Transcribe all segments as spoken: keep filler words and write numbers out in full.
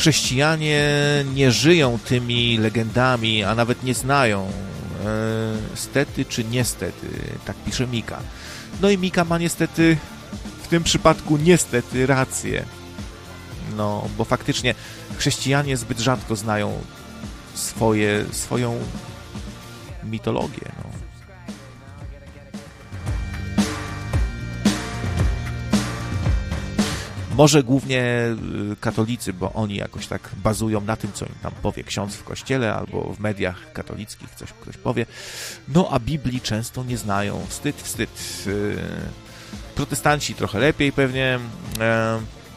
chrześcijanie nie żyją tymi legendami, a nawet nie znają. E, stety czy niestety, tak pisze Mika. No i Mika ma niestety w tym przypadku niestety rację. No, bo faktycznie chrześcijanie zbyt rzadko znają swoje, swoją mitologię. No. Może głównie katolicy, bo oni jakoś tak bazują na tym, co im tam powie ksiądz w kościele albo w mediach katolickich coś ktoś powie. No a Biblii często nie znają. Wstyd, wstyd. Protestanci trochę lepiej pewnie. E,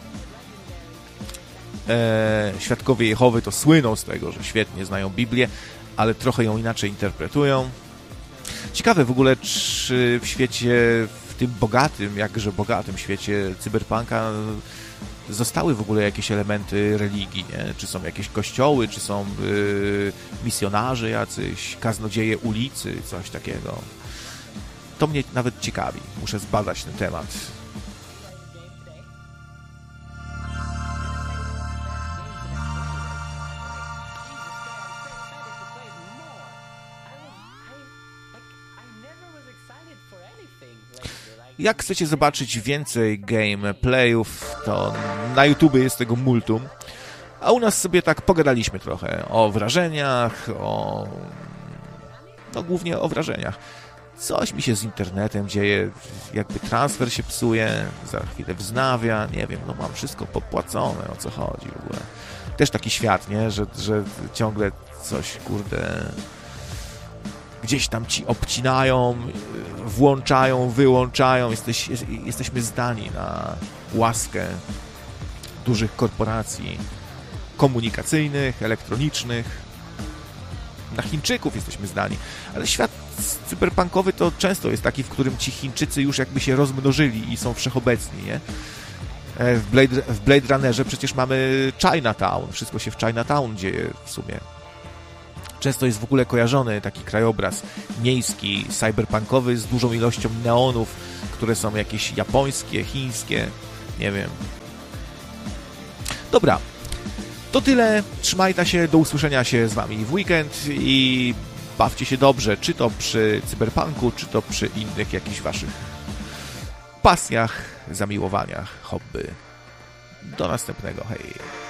e, Świadkowie Jehowy to słyną z tego, że świetnie znają Biblię, ale trochę ją inaczej interpretują. Ciekawe w ogóle, czy w świecie, w tym bogatym, jakże bogatym świecie cyberpunka zostały w ogóle jakieś elementy religii, nie? Czy są jakieś kościoły, czy są yy, misjonarze jacyś, kaznodzieje ulicy, coś takiego. To mnie nawet ciekawi. Muszę zbadać ten temat. Jak chcecie zobaczyć więcej gameplayów, to na YouTube jest tego multum, a u nas sobie tak pogadaliśmy trochę o wrażeniach, o... no głównie o wrażeniach. Coś mi się z internetem dzieje, jakby transfer się psuje, za chwilę wznawia, nie wiem, no mam wszystko popłacone, o co chodzi w ogóle. Też taki świat, nie, że, że ciągle coś, kurde... gdzieś tam ci obcinają, włączają, wyłączają. Jesteś, jesteśmy zdani na łaskę dużych korporacji komunikacyjnych, elektronicznych. Na Chińczyków jesteśmy zdani. Ale świat cyberpunkowy to często jest taki, w którym ci Chińczycy już jakby się rozmnożyli i są wszechobecni, nie? W Blade, w Blade Runnerze przecież mamy Chinatown. Wszystko się w Chinatown dzieje w sumie. Często jest w ogóle kojarzony taki krajobraz miejski, cyberpunkowy z dużą ilością neonów, które są jakieś japońskie, chińskie, nie wiem. Dobra, to tyle. Trzymajcie się, do usłyszenia się z wami w weekend i bawcie się dobrze, czy to przy cyberpunku, czy to przy innych jakichś waszych pasjach, zamiłowaniach, hobby. Do następnego, hej.